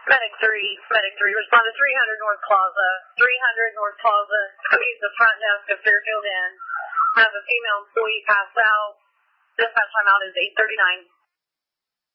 Medic 3, respond to 300 North Plaza. 300 North Plaza, please the front desk of Fairfield Inn. Have a female employee pass out. Dispatch timeout is 8:39.